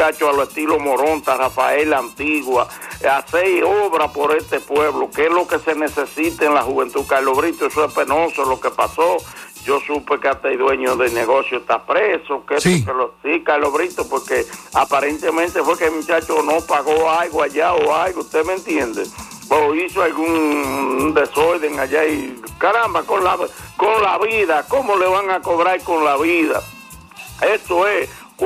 muchachos a lo estilo Moronta, Rafael Antigua, hacer obra por este pueblo, que es lo que se necesita en la juventud. Carlos Brito, eso es penoso lo que pasó. Yo supe que hasta el dueño del negocio está preso, sí, Carlos Brito, porque aparentemente fue que el muchacho no pagó algo allá o algo, ¿usted me entiende? O hizo algún desorden allá y caramba, con la vida, ¿cómo le van a cobrar con la vida? Esto es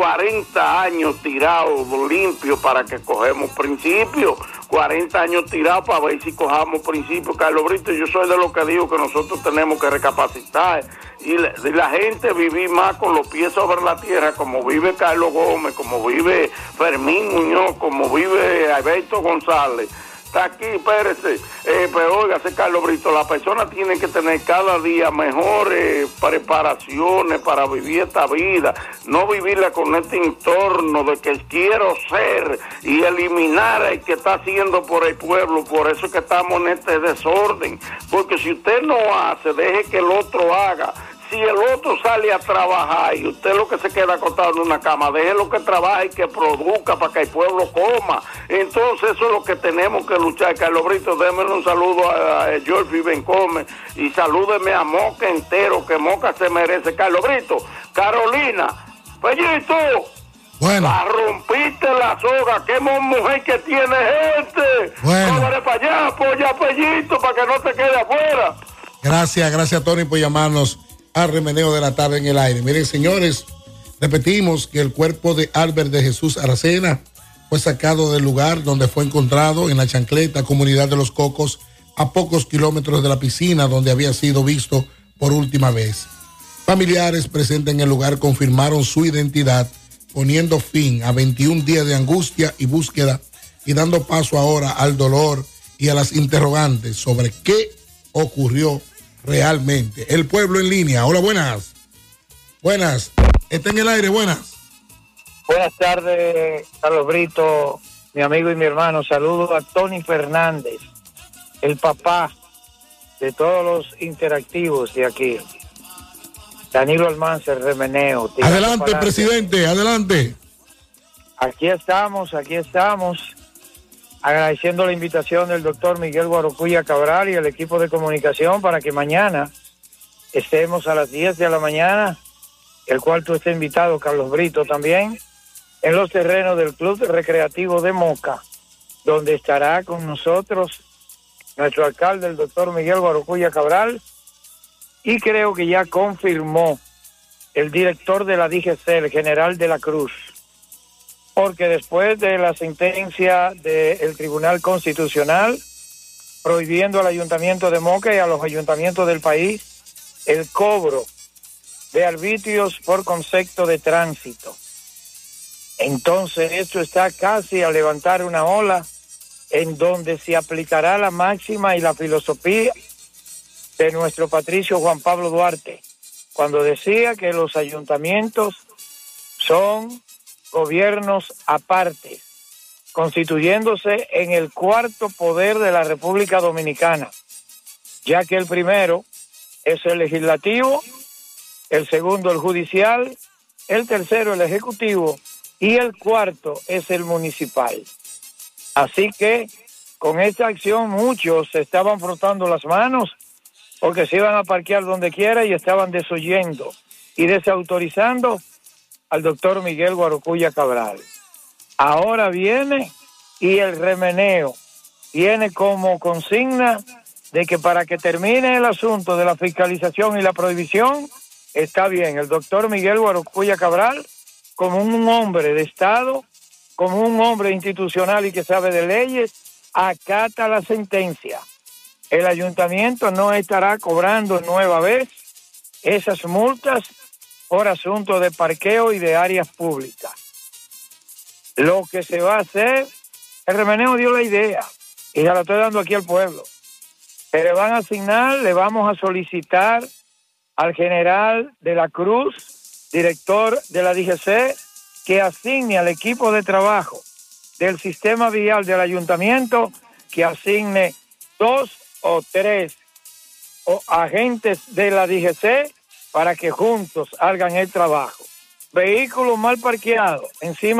40 años tirados limpios para que cogemos principios, 40 años tirados para ver si cojamos principios. Carlos Brito, yo soy de los que digo que nosotros tenemos que recapacitar y la gente vivir más con los pies sobre la tierra, como vive Carlos Gómez, como vive Fermín Muñoz, como vive Alberto González. Está aquí, espérese, pero óigase, Carlos Brito, la persona tiene que tener cada día mejores preparaciones para vivir esta vida, no vivirla con este entorno de que quiero ser y eliminar el que está haciendo por el pueblo. Por eso es que estamos en este desorden, porque si usted no hace, deje que el otro haga. Si el otro sale a trabajar y usted lo que se queda acostado en una cama, déjelo que trabaje y que produzca para que el pueblo coma. Entonces eso es lo que tenemos que luchar. Carlos Brito, démele un saludo a George Bencome y salúdeme a Moca entero, que Moca se merece. Carlos Brito, Carolina, Pellito, bueno, la rompiste la soga, qué mujer que tiene gente. Bueno, cómale para allá, apoya Pellito para que no te quede afuera. Gracias Tony por llamarnos al remeneo de la tarde en el aire. Miren, señores, repetimos que el cuerpo de Albert de Jesús Aracena fue sacado del lugar donde fue encontrado en La Chancleta, comunidad de Los Cocos, a pocos kilómetros de la piscina donde había sido visto por última vez. Familiares presentes en el lugar confirmaron su identidad, poniendo fin a 21 días de angustia y búsqueda y dando paso ahora al dolor y a las interrogantes sobre qué ocurrió realmente. El pueblo en línea. Hola, buenas. Buenas. Está en el aire, buenas. Buenas tardes, Carlos Brito, mi amigo y mi hermano. Saludos a Tony Fernández, el papá de todos los interactivos de aquí. Danilo Almanzar, remeneo. Adelante, presidente, adelante. Aquí estamos. Agradeciendo la invitación del doctor Miguel Guarocuya Cabral y el equipo de comunicación para que mañana estemos a las 10 de la mañana, el cual tú estás invitado, Carlos Brito, también, en los terrenos del Club Recreativo de Moca, donde estará con nosotros nuestro alcalde, el doctor Miguel Guarocuya Cabral, y creo que ya confirmó el director de la DGC, el general de la Cruz, porque después de la sentencia del Tribunal Constitucional prohibiendo al Ayuntamiento de Moca y a los ayuntamientos del país el cobro de arbitrios por concepto de tránsito. Entonces esto está casi a levantar una ola en donde se aplicará la máxima y la filosofía de nuestro patricio Juan Pablo Duarte, cuando decía que los ayuntamientos son gobiernos aparte, constituyéndose en el cuarto poder de la República Dominicana, ya que el primero es el legislativo, el segundo el judicial, el tercero el ejecutivo y el cuarto es el municipal. Así que con esta acción muchos se estaban frotando las manos porque se iban a parquear donde quiera y estaban desoyendo y desautorizando al doctor Miguel Guarocuya Cabral. Ahora viene y el remeneo viene como consigna de que para que termine el asunto de la fiscalización y la prohibición, está bien, el doctor Miguel Guarocuya Cabral, como un hombre de Estado, como un hombre institucional y que sabe de leyes, acata la sentencia. El ayuntamiento no estará cobrando nueva vez esas multas por asunto de parqueo y de áreas públicas. Lo que se va a hacer, el remeneo dio la idea y se la estoy dando aquí al pueblo. Se le van a asignar, le vamos a solicitar al general de la Cruz, director de la DGC, que asigne al equipo de trabajo del sistema vial del ayuntamiento, que asigne 2 o 3 agentes de la DGC para que juntos hagan el trabajo. Vehículos mal parqueados encima